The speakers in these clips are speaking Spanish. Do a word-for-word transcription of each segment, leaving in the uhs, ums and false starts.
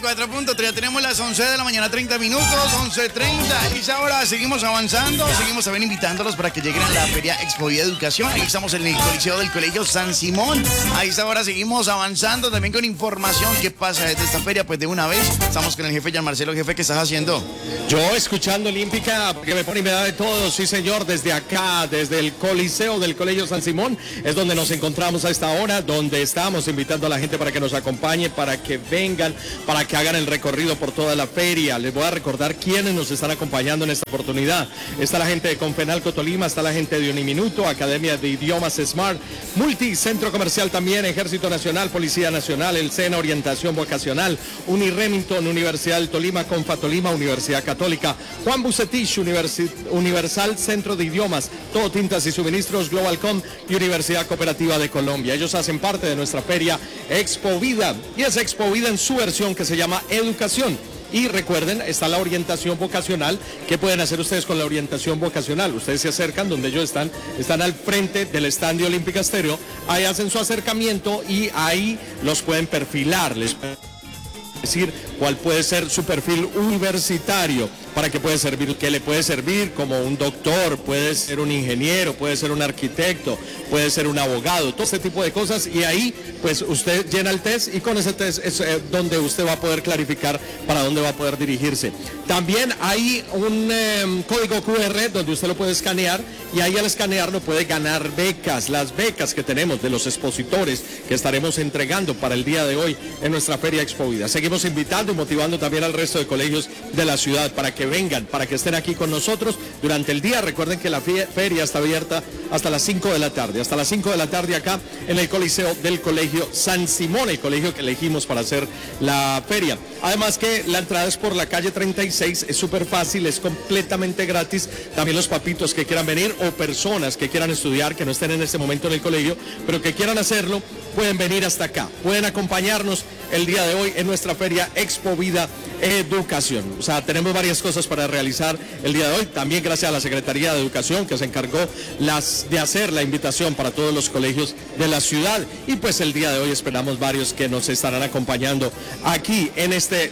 veinticuatro punto tres, ya tenemos las once de la mañana, treinta minutos, once treinta. Y ahora seguimos avanzando, seguimos también invitándolos para que lleguen a la Feria Expo Vida Educación. Ahí estamos en el Coliseo del Colegio San Simón. Ahí ahora seguimos avanzando también con información. ¿Qué pasa desde esta feria? Pues de una vez estamos con el jefe Jean Marcelo. Jefe, ¿qué estás haciendo? Yo escuchando Olímpica, que me pone y me da de todo, sí señor, desde acá, desde el Coliseo del Colegio San Simón, es donde nos encontramos a esta hora, donde estamos invitando a la gente para que nos acompañe, para que vengan, para que hagan el recorrido por toda la feria. Les voy a recordar quiénes nos están acompañando en esta oportunidad. Está la gente de Confenalco Tolima, está la gente de Uniminuto, Academia de Idiomas Smart, Multi, Centro Comercial también, Ejército Nacional, Policía Nacional, el SENA, Orientación Vocacional, Uniremington, Universidad del Tolima, Confa Tolima, Universidad Católica, Juan Bucetich, Universi Universal Centro de Idiomas, Todo Tintas y Suministros, Globalcom y Universidad Cooperativa de Colombia. Ellos hacen parte de nuestra feria Expo Vida, y es Expo Vida en su versión que se llama Educación. Y recuerden, está la orientación vocacional. ¿Qué pueden hacer ustedes con la orientación vocacional? Ustedes se acercan donde ellos están, están al frente del stand de Olímpica Estéreo, ahí hacen su acercamiento y ahí los pueden perfilar, les pueden decir cuál puede ser su perfil universitario, para qué puede servir, qué le puede servir como un doctor, puede ser un ingeniero, puede ser un arquitecto, puede ser un abogado, todo este tipo de cosas, y ahí pues usted llena el test y con ese test es eh, donde usted va a poder clarificar para dónde va a poder dirigirse. También hay un eh, código cu erre donde usted lo puede escanear y ahí al escanearlo puede ganar becas, las becas que tenemos de los expositores que estaremos entregando para el día de hoy en nuestra Feria Expo Vida. Seguimos invitando y motivando también al resto de colegios de la ciudad para que vengan, para que estén aquí con nosotros durante el día. Recuerden que la feria está abierta hasta las cinco de la tarde, hasta las cinco de la tarde acá en el Coliseo del Colegio San Simón, el colegio que elegimos para hacer la feria. Además que la entrada es por la calle treinta y seis, es súper fácil, es completamente gratis. También los papitos que quieran venir o personas que quieran estudiar, que no estén en este momento en el colegio, pero que quieran hacerlo, pueden venir hasta acá, pueden acompañarnos el día de hoy en nuestra feria Expo Vida Educación. O sea, tenemos varias cosas para realizar el día de hoy, también gracias a la Secretaría de Educación que se encargó las, de hacer la invitación para todos los colegios de la ciudad, y pues el día de hoy esperamos varios que nos estarán acompañando aquí en este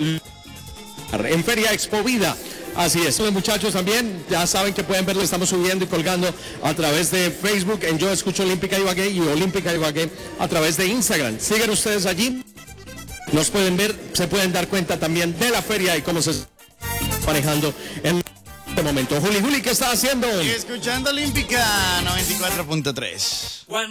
en Feria Expo Vida. Así es, los muchachos también ya saben que pueden verlo, estamos subiendo y colgando a través de Facebook en Yo Escucho Olímpica Ibagué y Olímpica Ibagué a través de Instagram. Siguen ustedes allí, nos pueden ver, se pueden dar cuenta también de la feria y cómo se está manejando en este momento. Juli, Juli, ¿qué está haciendo? Escuchando Olímpica noventa y cuatro punto tres.